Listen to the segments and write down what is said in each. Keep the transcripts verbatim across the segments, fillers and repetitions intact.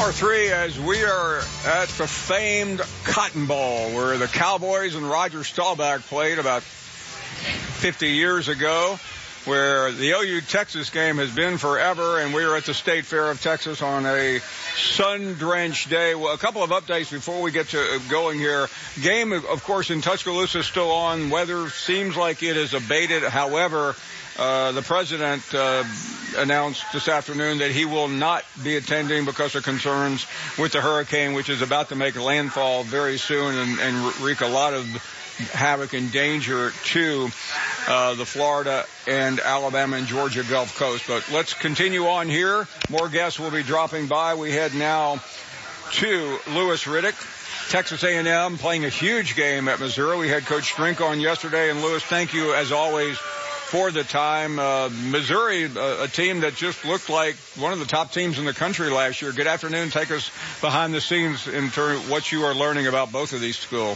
Hour three, as we are at the famed Cotton Bowl, where the Cowboys and Roger Staubach played about fifty years ago, where the O U Texas game has been forever, and we are at the State Fair of Texas on a sun-drenched day. Well, a couple of updates before we get to going here. Game, of course, in Tuscaloosa is still on. Weather seems like it has abated. However, uh, the president uh, announced this afternoon that he will not be attending because of concerns with the hurricane, which is about to make landfall very soon and, and wreak a lot of havoc and danger to uh, the Florida and Alabama and Georgia Gulf Coast. But let's continue on here. More guests will be dropping by. We head now to Louis Riddick, Texas A and M, playing a huge game at Missouri. We had Coach Strink on yesterday. And, Louis, thank you, as always, for the time. Uh, Missouri, a, a team that just looked like one of the top teams in the country last year. Good afternoon. Take us behind the scenes in terms of what you are learning about both of these schools.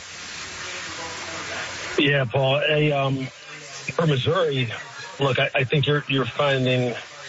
Yeah, Paul. A, um, for Missouri, look, I, I think you're you're finding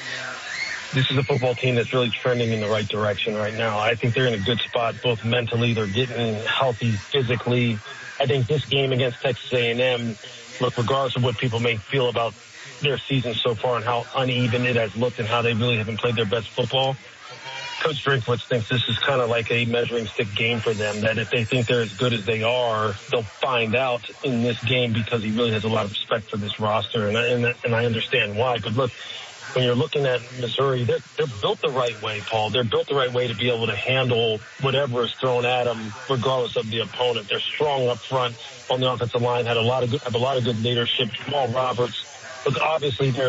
this is a football team that's really trending in the right direction right now. I think they're in a good spot, both mentally, they're getting healthy physically. I think this game against Texas A and M, look, regardless of what people may feel about their season so far and how uneven it has looked and how they really haven't played their best football, Coach Drinkwitz thinks this is kind of like a measuring stick game for them, that if they think they're as good as they are, they'll find out in this game, because he really has a lot of respect for this roster, and I, and, and I understand why. But look, when you're looking at Missouri, they're, they're built the right way, Paul. They're built the right way to be able to handle whatever is thrown at them, regardless of the opponent. They're strong up front on the offensive line, had a lot of good, have a lot of good leadership. Jamal Roberts, look, obviously they're,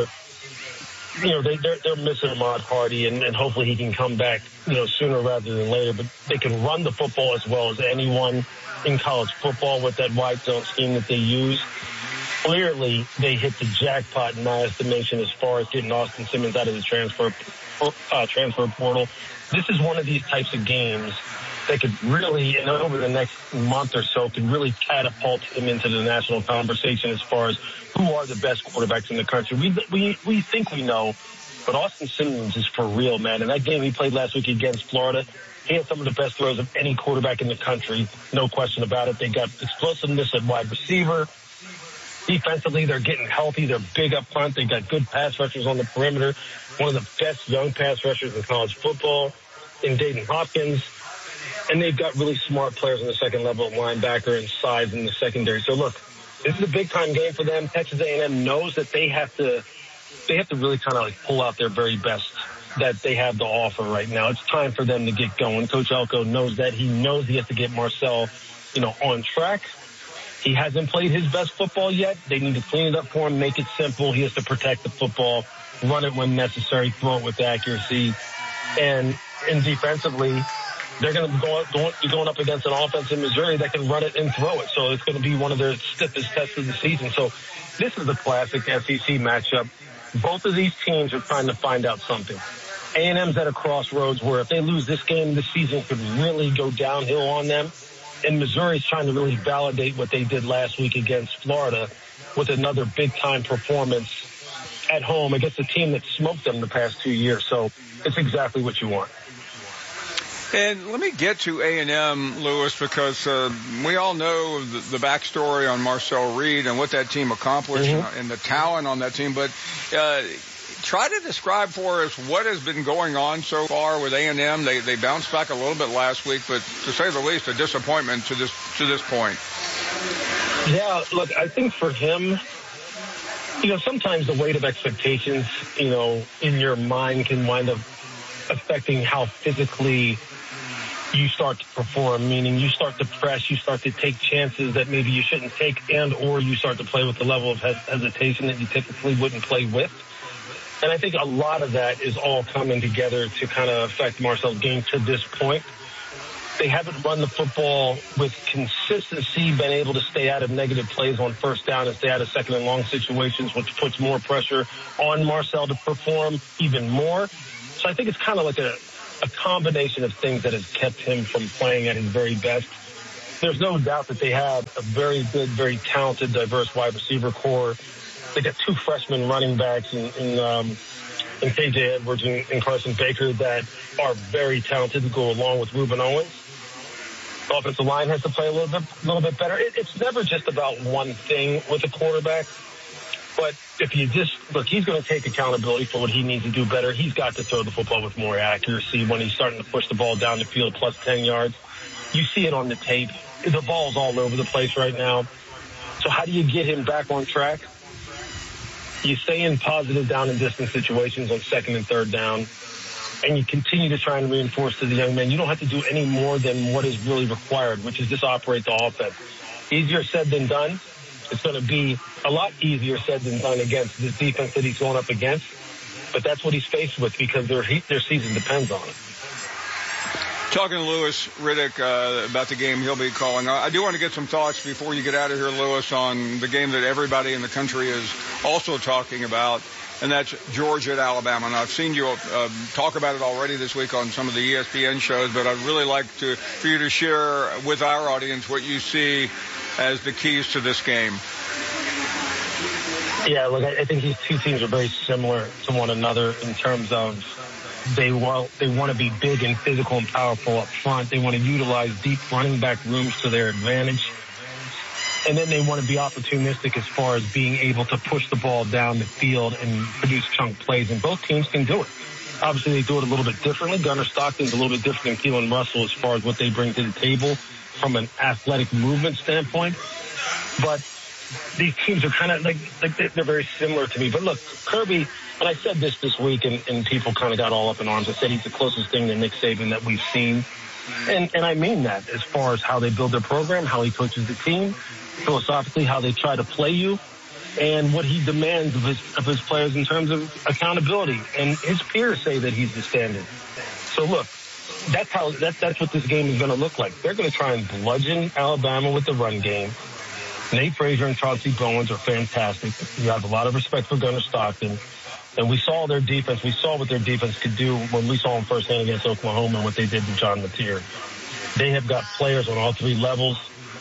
you know, they, they're, they're missing Ahmad Hardy, and, and hopefully he can come back, you know, sooner rather than later. But they can run the football as well as anyone in college football with that wide zone scheme that they use. Clearly, they hit the jackpot in my estimation as far as getting Austin Simmons out of the transfer uh, transfer portal. This is one of these types of games that could really, and over the next month or so, could really catapult him into the national conversation as far as who are the best quarterbacks in the country. We we we think we know, but Austin Simmons is for real, man. In that game he played last week against Florida, he had some of the best throws of any quarterback in the country, no question about it. They got explosiveness at wide receiver. Defensively, they're getting healthy. They're big up front. They got good pass rushers on the perimeter. One of the best young pass rushers in college football in Dayton Hopkins. And they've got really smart players on the second level, linebacker and size in the secondary. So look, this is a big time game for them. Texas A and M knows that they have to, they have to really kind of like pull out their very best that they have to offer right now. It's time for them to get going. Coach Elko knows that. He knows he has to get Marcel, you know, on track. He hasn't played his best football yet. They need to clean it up for him, make it simple. He has to protect the football, run it when necessary, throw it with accuracy. And, and defensively, they're going to go, go, be going up against an offense in Missouri that can run it and throw it. So it's going to be one of their stiffest tests of the season. So this is a classic S E C matchup. Both of these teams are trying to find out something. A and M's at a crossroads where if they lose this game, this season could really go downhill on them. And Missouri's trying to really validate what they did last week against Florida with another big-time performance at home against a team that smoked them the past two years. So it's exactly what you want. And let me get to A and M, Louis, because uh, we all know the, the backstory on Marcel Reed and what that team accomplished mm-hmm. and the talent on that team. But uh, try to describe for us what has been going on so far with A and M. They they bounced back a little bit last week, but to say the least, a disappointment to this to this point. Yeah, look, I think for him, you know, sometimes the weight of expectations, you know, in your mind can wind up affecting how physically you start to perform, meaning you start to press, you start to take chances that maybe you shouldn't take, and or you start to play with the level of hesitation that you typically wouldn't play with. And I think a lot of that is all coming together to kind of affect Marcel's game to this point. They haven't run the football with consistency, been able to stay out of negative plays on first down and stay out of second and long situations, which puts more pressure on Marcel to perform even more. So I think it's kind of like a, a combination of things that has kept him from playing at his very best. There's no doubt that they have a very good, very talented, diverse wide receiver core. They got two freshman running backs in, in um, and K J Edwards and, and Carson Baker that are very talented to go along with Reuben Owens. The offensive line has to play a little bit, a little bit better. It, it's never just about one thing with a quarterback. But if you just look, he's going to take accountability for what he needs to do better. He's got to throw the football with more accuracy when he's starting to push the ball down the field plus ten yards. You see it on the tape. The ball's all over the place right now. So how do you get him back on track? You stay in positive down and distance situations on second and third down, and you continue to try and reinforce to the young men. You don't have to do any more than what is really required, which is just operate the offense. Easier said than done. It's going to be a lot easier said than done against this defense that he's going up against. But that's what he's faced with because their their season depends on it. Talking to Louis Riddick uh, about the game he'll be calling. I do want to get some thoughts before you get out of here, Louis, on the game that everybody in the country is also talking about, and that's Georgia at Alabama. And I've seen you uh, talk about it already this week on some of the E S P N shows, but I'd really like to for you to share with our audience what you see as the keys to this game. Yeah, look, I think these two teams are very similar to one another in terms of they want they want to be big and physical and powerful up front. They want to utilize deep running back rooms to their advantage. And then they want to be opportunistic as far as being able to push the ball down the field and produce chunk plays. And both teams can do it. Obviously, they do it a little bit differently. Gunnar Stockton's a little bit different than Keelan Russell as far as what they bring to the table from an athletic movement standpoint. But these teams are kind of like, like they're very similar to me. But look, Kirby, and I said this this week, and, and people kind of got all up in arms. I said he's the closest thing to Nick Saban that we've seen. And, and I mean that as far as how they build their program, how he coaches the team, philosophically, how they try to play you, and what he demands of his, of his players in terms of accountability. And his peers say that he's the standard. So look, that's how that, that's what this game is going to look like. They're going to try and bludgeon Alabama with the run game. Nate Frazier and Chauncey Bowens are fantastic. You have a lot of respect for Gunnar Stockton. And we saw their defense. We saw what their defense could do when we saw them firsthand against Oklahoma and what they did to John Mateer. They have got players on all three levels.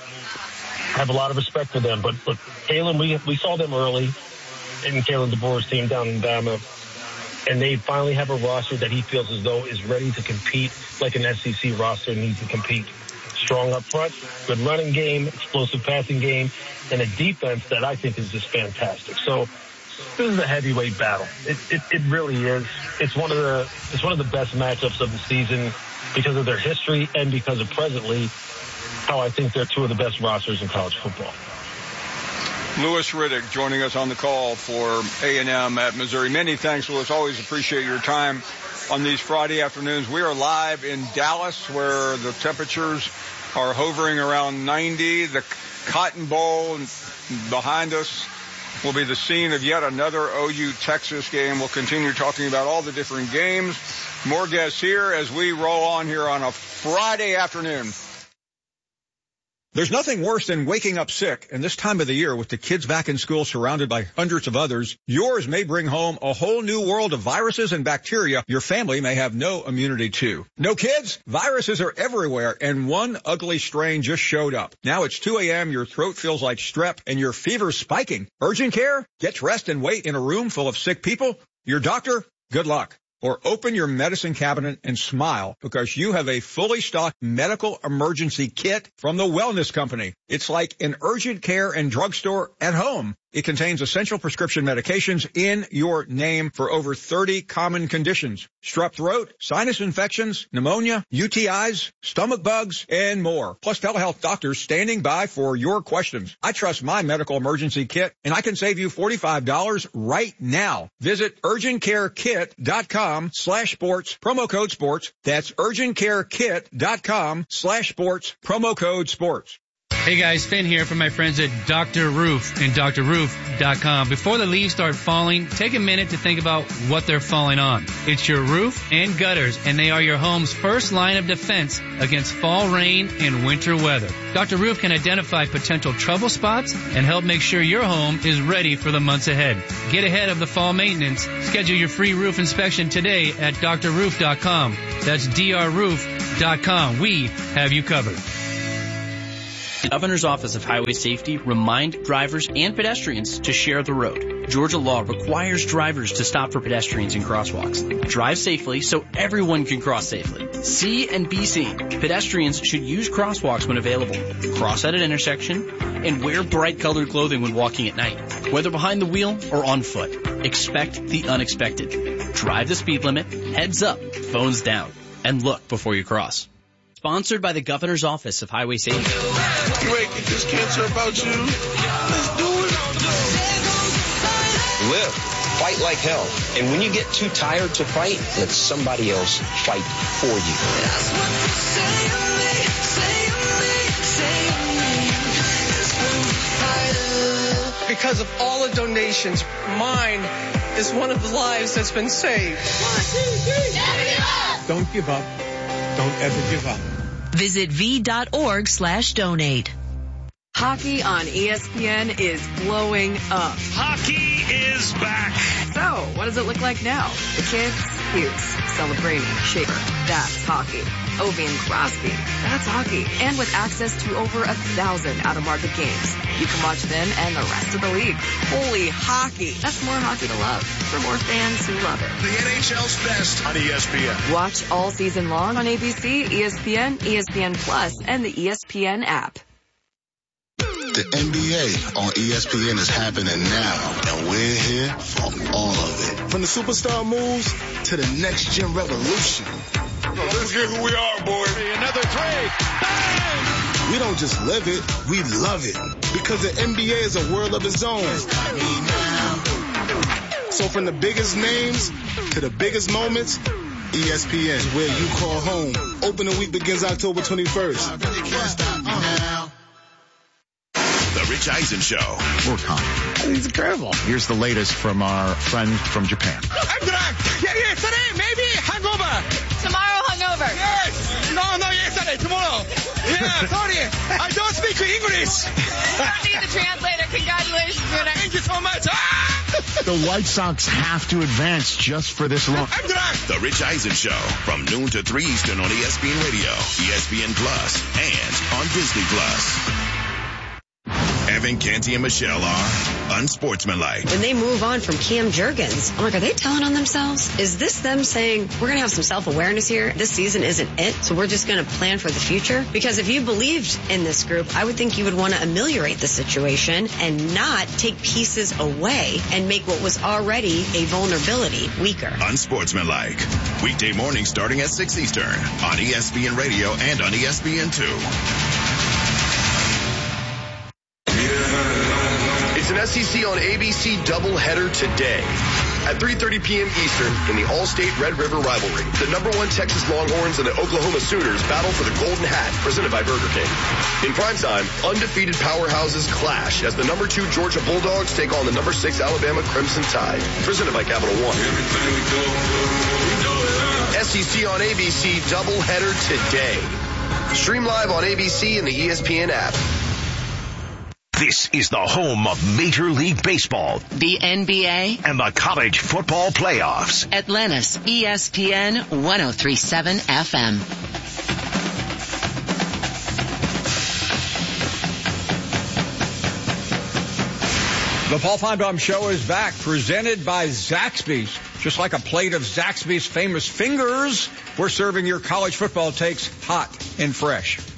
I have a lot of respect for them. But look, Kalen, we we saw them early in Kalen DeBoer's team down in Bama. And they finally have a roster that he feels as though is ready to compete like an S E C roster needs to compete. Strong up front, good running game, explosive passing game, and a defense that I think is just fantastic. So this is a heavyweight battle. It, it, it really is. It's one of the it's one of the best matchups of the season because of their history and because of presently how I think they're two of the best rosters in college football. Louis Riddick joining us on the call for A and M at Missouri. Many thanks, Louis. Always appreciate your time on these Friday afternoons. We are live in Dallas where the temperatures are hovering around ninety. The Cotton Bowl behind us will be the scene of yet another O U Texas game. We'll continue talking about all the different games. More guests here as we roll on here on a Friday afternoon. There's nothing worse than waking up sick, and this time of the year with the kids back in school surrounded by hundreds of others, yours may bring home a whole new world of viruses and bacteria your family may have no immunity to. No kids? Viruses are everywhere, and one ugly strain just showed up. Now it's two a.m., your throat feels like strep, and your fever's spiking. Urgent care? Get dressed and wait in a room full of sick people? Your doctor? Good luck. Or open your medicine cabinet and smile because you have a fully stocked medical emergency kit from the Wellness Company. It's like an urgent care and drugstore at home. It contains essential prescription medications in your name for over thirty common conditions. Strep throat, sinus infections, pneumonia, U T Is, stomach bugs, and more. Plus telehealth doctors standing by for your questions. I trust my medical emergency kit, and I can save you forty-five dollars right now. Visit urgentcarekit.com slash sports, promo code sports. That's urgentcarekit.com slash sports, promo code sports. Hey guys, Finn here from my friends at Doctor Roof and Doctor Roof dot com. Before the leaves start falling, take a minute to think about what they're falling on. It's your roof and gutters, and they are your home's first line of defense against fall rain and winter weather. Doctor Roof can identify potential trouble spots and help make sure your home is ready for the months ahead. Get ahead of the fall maintenance. Schedule your free roof inspection today at Doctor Roof dot com. That's D R Roof dot com. We have you covered. The Governor's Office of Highway Safety remind drivers and pedestrians to share the road. Georgia law requires drivers to stop for pedestrians in crosswalks. Drive safely so everyone can cross safely. See and be seen. Pedestrians should use crosswalks when available, cross at an intersection, and wear bright colored clothing when walking at night, whether behind the wheel or on foot. Expect the unexpected. Drive the speed limit, heads up, phones down, and look before you cross. Sponsored by the Governor's Office of Highway Safety. Great, get this cancer about you. Let's do it. Live. Fight like hell. And when you get too tired to fight, let somebody else fight for you. That's what they say to me, say to me, say to me. Because of all the donations, mine is one of the lives that's been saved. One, two, three. Never give up. Don't give up. Don't ever give up. Visit v.org slash donate. Hockey on E S P N is blowing up. Hockey is back. So, what does it look like now? The kids, Hughes, Celebrini, Shaver, that's hockey. Ovi and Crosby, that's hockey. And with access to over a thousand out-of-market games, you can watch them and the rest of the league. Holy hockey. That's more hockey to love for more fans who love it. The N H L's best on E S P N. Watch all season long on A B C, E S P N, E S P N Plus, and the E S P N app. The N B A on E S P N is happening now, and we're here for all of it. From the superstar moves to the next gen revolution. Let's get who we are, boy. Another three. Bang! We don't just live it, we love it. Because the N B A is a world of its own. So from the biggest names to the biggest moments, E S P N is where you call home. Opening week begins October twenty-first. I really can't stop me now. The Rich Eisen Show. We're calm. He's incredible. Here's the latest from our friend from Japan. I'm drunk. Yeah, yesterday, maybe hangover. Tomorrow hungover. Yes. No, no, yesterday, tomorrow. Yeah, sorry. I don't speak English. You don't need the translator. Congratulations, winner. Thank you so much. Ah! The White Sox have to advance just for this long. I'm drunk. The Rich Eisen Show from noon to three Eastern on E S P N Radio, E S P N Plus, and on Disney Plus. Evan Canty and Michelle are unsportsmanlike. When they move on from Cam Jurgens, I'm like, are they telling on themselves? Is this them saying, we're going to have some self-awareness here? This season isn't it, so we're just going to plan for the future? Because if you believed in this group, I would think you would want to ameliorate the situation and not take pieces away and make what was already a vulnerability weaker. Unsportsmanlike. Weekday mornings starting at six Eastern on E S P N Radio and on E S P N two. It's an S E C on A B C doubleheader today. At three thirty p.m. Eastern in the All-State Red River rivalry, the number one Texas Longhorns and the Oklahoma Sooners battle for the Golden Hat, presented by Burger King. In primetime, undefeated powerhouses clash as the number two Georgia Bulldogs take on the number six Alabama Crimson Tide, presented by Capital One. S E C on A B C doubleheader today. Stream live on A B C and the E S P N app. This is the home of Major League Baseball, the N B A, and the college football playoffs. Atlanta's E S P N one oh three point seven F M. The Paul Finebaum Show is back, presented by Zaxby's. Just like a plate of Zaxby's famous fingers, we're serving your college football takes hot and fresh.